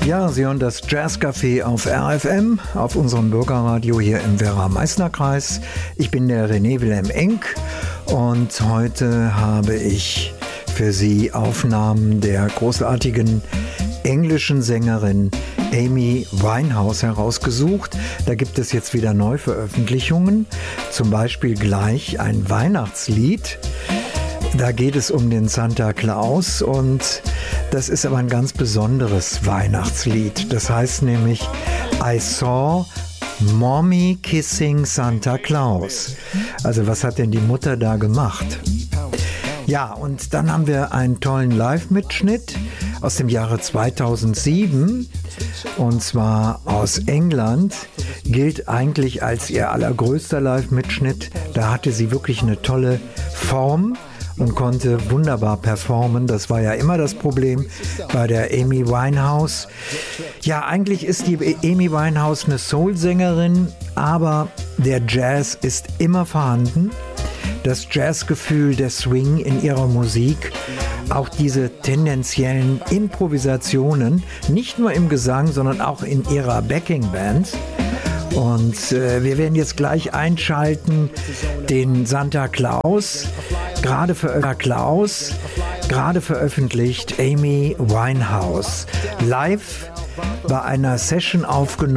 Ja, Sie hören das Jazzcafé auf RFM, auf unserem Bürgerradio hier im Werra-Meißner-Kreis. Ich bin der René Wilhelm Enck und heute habe ich für Sie Aufnahmen der großartigen englischen Sängerin Amy Winehouse herausgesucht. Da gibt es jetzt wieder Neuveröffentlichungen, zum Beispiel gleich ein Weihnachtslied. Da geht es um den Santa Claus und das ist aber ein ganz besonderes Weihnachtslied. Das heißt nämlich I Saw Mommy Kissing Santa Claus. Also was hat denn die Mutter da gemacht? Ja, und dann haben wir einen tollen Live-Mitschnitt aus dem Jahre 2007 und zwar aus England. Gilt eigentlich als ihr allergrößter Live-Mitschnitt. Da hatte sie wirklich eine tolle Form und konnte wunderbar performen. Das war ja immer das Problem bei der Amy Winehouse. Ja, eigentlich ist die Amy Winehouse eine Soul-Sängerin, aber der Jazz ist immer vorhanden. Das Jazzgefühl, der Swing in ihrer Musik, auch diese tendenziellen Improvisationen, nicht nur im Gesang, sondern auch in ihrer Backing-Band. Und wir werden jetzt gleich einschalten den Santa Claus, gerade veröffentlicht Amy Winehouse. Live bei einer Session aufgenommen